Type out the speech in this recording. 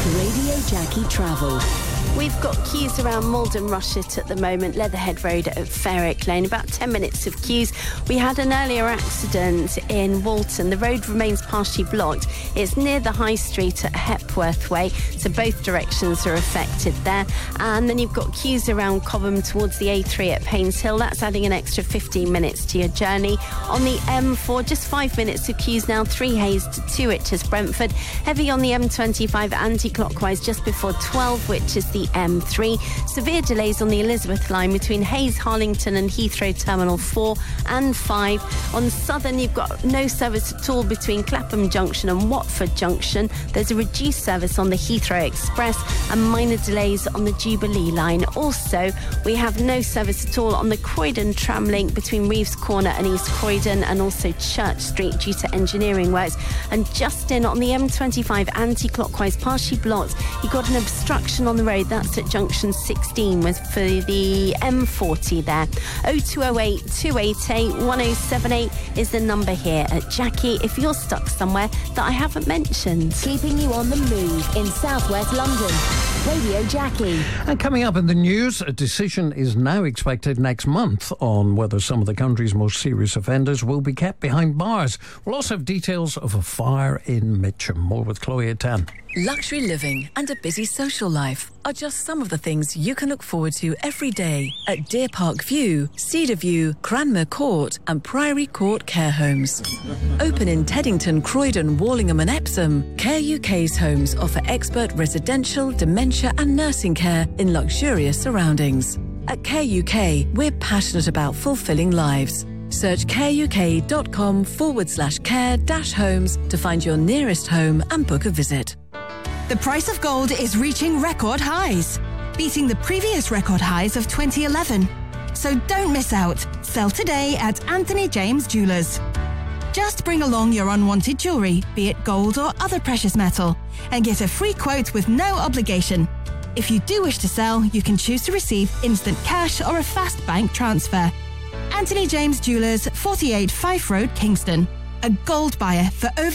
Radio Jackie Travel. We've got queues around Malden Rushet at the moment, Leatherhead Road at Ferrick Lane, about 10 minutes of queues. We had an earlier accident in Walton. The road remains partially blocked. It's near the High Street at Hepworth Way, so both directions are affected there. And then you've got queues around Cobham towards the A3 at Paynes Hill. That's adding an extra 15 minutes to your journey. On the M4, just 5 minutes of queues now, 3 Hayes to 2 Itches Brentford. Heavy on the M25 anti-clockwise just before 12, which is the M3. Severe delays on the Elizabeth line between Hayes, Harlington and Heathrow Terminal 4 and 5. On Southern, you've got no service at all between Clapham Junction and Watford Junction. There's a reduced service on the Heathrow Express and minor delays on the Jubilee line. Also, we have no service at all on the Croydon tram link between Reeves Corner and East Croydon, and also Church Street due to engineering works. And just in on the M25 anti-clockwise, partially blocked, you've got an obstruction on the road. That's at junction 16 for the M40 there. 0208 288 1078 is the number here at Jackie if you're stuck somewhere that I haven't mentioned. Keeping you on the move in southwest London. Radio Jackie. And coming up in the news, a decision is now expected next month on whether some of the country's most serious offenders will be kept behind bars. We'll also have details of a fire in Mitcham. More with Chloe at 10. Luxury living and a busy social life are just some of the things you can look forward to every day at Deer Park View, Cedar View, Cranmer Court and Priory Court Care Homes. Open in Teddington, Croydon, Wallingham and Epsom, Care UK's homes offer expert residential, dementia and nursing care in luxurious surroundings. At Care UK, we're passionate about fulfilling lives. Search careuk.com/care-homes to find your nearest home and book a visit. The price of gold is reaching record highs, beating the previous record highs of 2011. So don't miss out. Sell today at Anthony James Jewellers. Just bring along your unwanted jewellery, be it gold or other precious metal, and get a free quote with no obligation. If you do wish to sell, you can choose to receive instant cash or a fast bank transfer. Anthony James Jewellers, 48 Fife Road, Kingston. A gold buyer for over